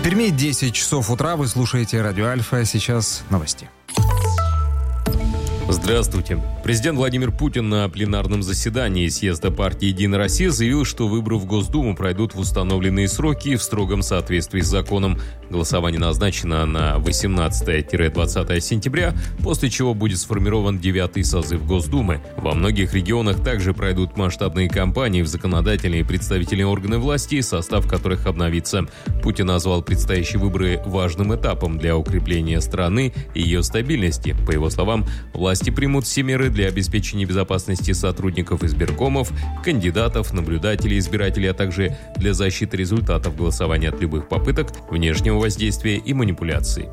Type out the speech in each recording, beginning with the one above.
В Перми 10 часов утра. Вы слушаете Радио Альфа. Сейчас новости. Здравствуйте. Президент Владимир Путин на пленарном заседании съезда партии «Единая Россия» заявил, что выборы в Госдуму пройдут в установленные сроки и в строгом соответствии с законом. Голосование назначено на 18-20 сентября, после чего будет сформирован 9-й созыв Госдумы. Во многих регионах также пройдут масштабные кампании в законодательные и представительные органы власти, состав которых обновится. Путин назвал предстоящие выборы важным этапом для укрепления страны и ее стабильности. По его словам, власти примут все меры для обеспечения безопасности сотрудников избиркомов, кандидатов, наблюдателей, избирателей, а также для защиты результатов голосования от любых попыток внешнего воздействия и манипуляций.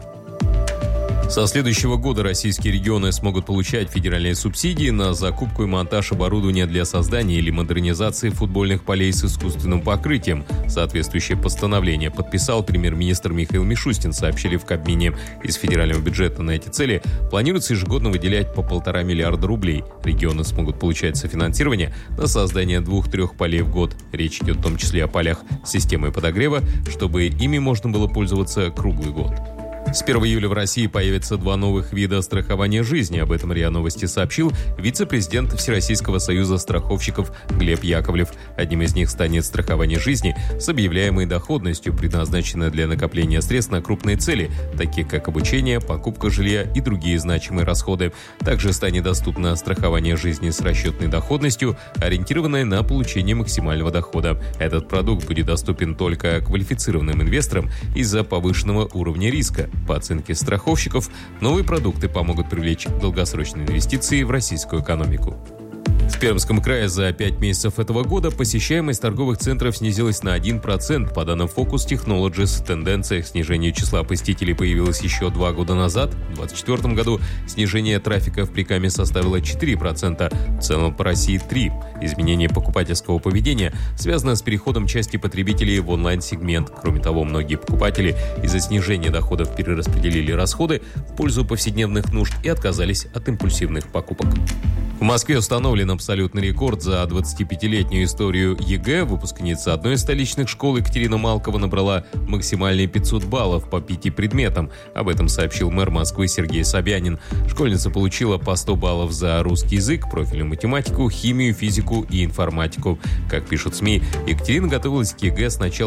Со следующего года российские регионы смогут получать федеральные субсидии на закупку и монтаж оборудования для создания или модернизации футбольных полей с искусственным покрытием. Соответствующее постановление подписал премьер-министр Михаил Мишустин, сообщили в Кабмине. Из федерального бюджета на эти цели планируется ежегодно выделять по 1,5 миллиарда рублей. Регионы смогут получать софинансирование на создание 2-3 полей в год. Речь идет в том числе о полях с системой подогрева, чтобы ими можно было пользоваться круглый год. С 1 июля в России появятся 2 новых вида страхования жизни. Об этом РИА Новости сообщил вице-президент Всероссийского союза страховщиков Глеб Яковлев. Одним из них станет страхование жизни с объявляемой доходностью, предназначенное для накопления средств на крупные цели, такие как обучение, покупка жилья и другие значимые расходы. Также станет доступно страхование жизни с расчетной доходностью, ориентированное на получение максимального дохода. Этот продукт будет доступен только квалифицированным инвесторам из-за повышенного уровня риска. По оценке страховщиков, новые продукты помогут привлечь долгосрочные инвестиции в российскую экономику. В Пермском крае за 5 месяцев этого года посещаемость торговых центров снизилась на 1%. По данным Focus Technologies, тенденция к снижению числа посетителей появилась еще 2 года назад. В 2024 году снижение трафика в Прикаме составило 4%, в целом по России 3%. Изменение покупательского поведения связано с переходом части потребителей в онлайн-сегмент. Кроме того, многие покупатели из-за снижения доходов перераспределили расходы в пользу повседневных нужд и отказались от импульсивных покупок. В Москве установлен абсолютный рекорд за 25-летнюю историю ЕГЭ. Выпускница одной из столичных школ Екатерина Малкова набрала максимальные 500 баллов по 5 предметам. Об этом сообщил мэр Москвы Сергей Собянин. Школьница получила по 100 баллов за русский язык, профильную математику, химию, физику и информатику. Как пишут СМИ, Екатерина готовилась к ЕГЭ с начала